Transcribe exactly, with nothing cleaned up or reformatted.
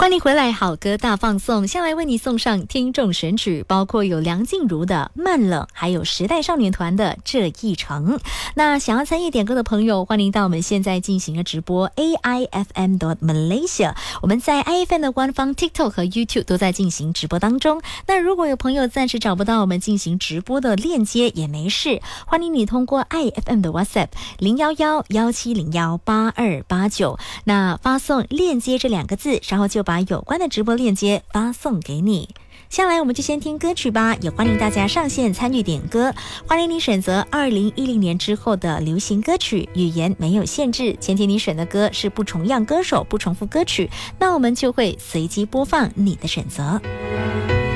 欢迎回来，好歌大放送，先来为你送上听众选曲，包括有梁静茹的《慢了》，还有时代少年团的《这一程》。那想要参与点歌的朋友，欢迎到我们现在进行的直播 A I F M dot Malaysia， 我们在 I F M 的官方 TikTok 和 YouTube 都在进行直播当中。那如果有朋友暂时找不到我们进行直播的链接也没事，欢迎你通过 I F M 的 WhatsApp 零一一一七零一八二八九，那发送链接这两个字，然后就把有关的直播链接发送给你。下来我们就先听歌曲吧，也欢迎大家上线参与点歌，欢迎你选择二零一零年之后的流行歌曲，语言没有限制，前提你选的歌是不重样歌手、不重复歌曲，那我们就会随机播放你的选择。